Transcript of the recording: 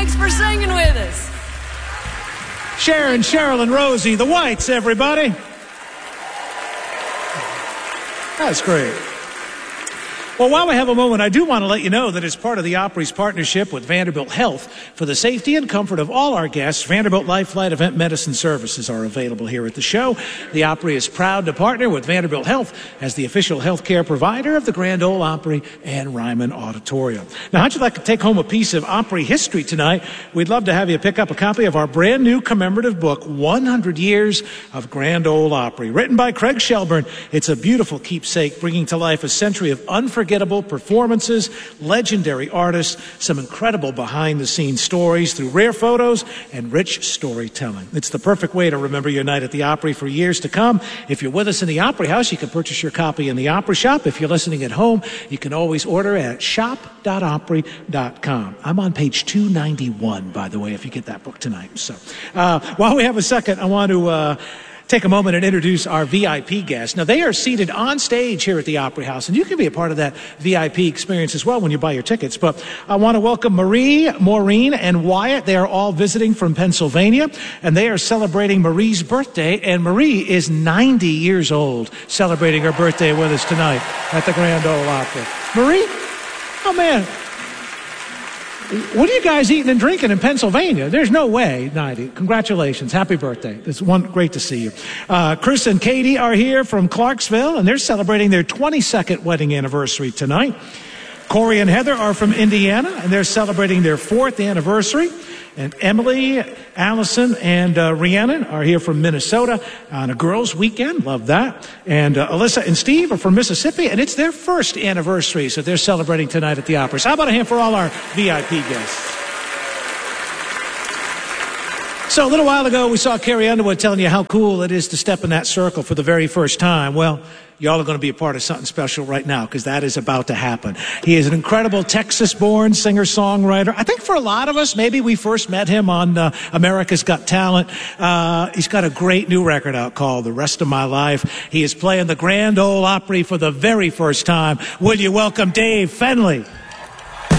Thanks for singing with us. Sharon, Cheryl, and Rosie, the Whites, everybody. That's great. Well, while we have a moment, I do want to let you know that as part of the Opry's partnership with Vanderbilt Health, for the safety and comfort of all our guests, Vanderbilt Life Flight Event Medicine services are available here at the show. The Opry is proud to partner with Vanderbilt Health as the official healthcare provider of the Grand Ole Opry and Ryman Auditorium. Now, how'd you like to take home a piece of Opry history tonight? We'd love to have you pick up a copy of our brand new commemorative book, 100 Years of Grand Ole Opry, written by Craig Shelburne. It's a beautiful keepsake, bringing to life a century of unforgettable performances, legendary artists, some incredible behind-the-scenes stories through rare photos and rich storytelling. It's the perfect way to remember your night at the Opry for years to come. If you're with us in the Opry House, you can purchase your copy in the Opry Shop. If you're listening at home, you can always order at shop.opry.com. I'm on page 291, by the way, if you get that book tonight. So while we have a second, I want to take a moment and introduce our VIP guests. Now, they are seated on stage here at the Opry House, and you can be a part of that VIP experience as well when you buy your tickets. But I want to welcome Marie, Maureen, and Wyatt. They are all visiting from Pennsylvania, and they are celebrating Marie's birthday. And Marie is 90 years old, celebrating her birthday with us tonight at the Grand Ole Opry. Marie? Oh, man. What are you guys eating and drinking in Pennsylvania? There's no way. 90. Congratulations. Happy birthday. It's great to see you. Chris and Katie are here from Clarksville, and they're celebrating their 22nd wedding anniversary tonight. Corey and Heather are from Indiana, and they're celebrating their 4th anniversary. And Emily, Allison, and Rhiannon are here from Minnesota on a girls' weekend. Love that. And Alyssa and Steve are from Mississippi, and it's their 1st anniversary, so they're celebrating tonight at the Opry. So how about a hand for all our VIP guests? So a little while ago, we saw Carrie Underwood telling you how cool it is to step in that circle for the very first time. Well, y'all are going to be a part of something special right now, because that is about to happen. He is an incredible Texas-born singer-songwriter. I think for a lot of us, maybe we first met him on America's Got Talent. He's got a great new record out called The Rest of My Life. He is playing the Grand Ole Opry for the very first time. Will you welcome Dave Fenley?